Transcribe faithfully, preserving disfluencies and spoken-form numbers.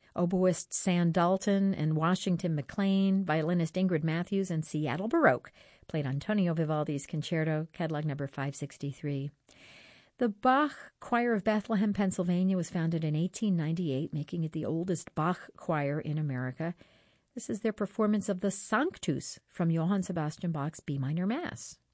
Oboist Sam Dalton and Washington McLean, violinist Ingrid Matthews, and Seattle Baroque played Antonio Vivaldi's Concerto, catalog number five sixty-three. The Bach Choir of Bethlehem, Pennsylvania was founded in eighteen ninety-eight, making it the oldest Bach choir in America. This is their performance of the Sanctus from Johann Sebastian Bach's B minor Mass.